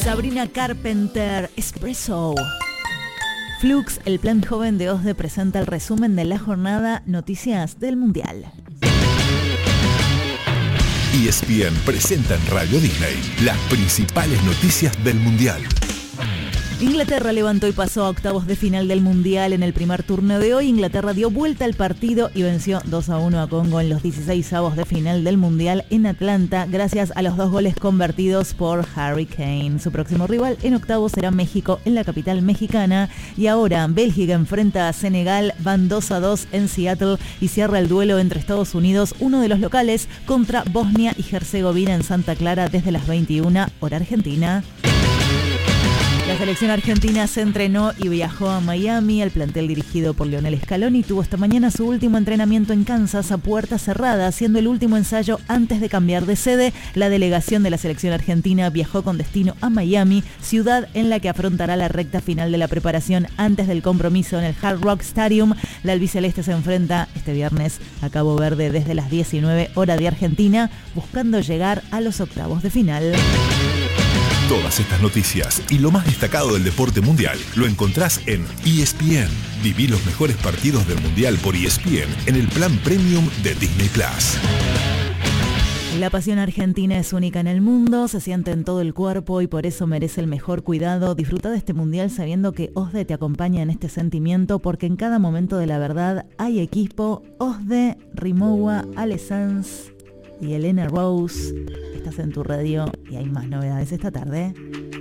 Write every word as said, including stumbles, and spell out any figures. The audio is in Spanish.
Sabrina Carpenter, Espresso. Flux, el plan joven de OSDE presenta el resumen de la jornada Noticias del Mundial. E S P N presenta en Radio Disney las principales noticias del Mundial. Inglaterra levantó y pasó a octavos de final del Mundial en el primer turno de hoy. Inglaterra dio vuelta al partido y venció dos a uno a Congo en los dieciseisavos de final del Mundial en Atlanta, gracias a los dos goles convertidos por Harry Kane. Su próximo rival en octavos será México en la capital mexicana. Y ahora Bélgica enfrenta a Senegal, van dos a dos en Seattle y cierra el duelo entre Estados Unidos, uno de los locales, contra Bosnia y Herzegovina en Santa Clara desde las veintiuna, hora argentina. La selección argentina se entrenó y viajó a Miami. El plantel dirigido por Lionel Scaloni tuvo esta mañana su último entrenamiento en Kansas a puerta cerrada, siendo el último ensayo antes de cambiar de sede. La delegación de la selección argentina viajó con destino a Miami, ciudad en la que afrontará la recta final de la preparación antes del compromiso en el Hard Rock Stadium. La albiceleste se enfrenta este viernes a Cabo Verde desde las diecinueve, hora de Argentina, buscando llegar a los octavos de final. Todas estas noticias y lo más destacado del deporte mundial lo encontrás en E S P N. Viví los mejores partidos del Mundial por E S P N en el plan premium de Disney Plus. La pasión argentina es única en el mundo, se siente en todo el cuerpo y por eso merece el mejor cuidado. Disfruta de este Mundial sabiendo que OSDE te acompaña en este sentimiento, porque en cada momento de la verdad hay equipo. OSDE, Rimowa, Ale Sanz y Elena Rose. Estás en tu radio y hay más novedades esta tarde.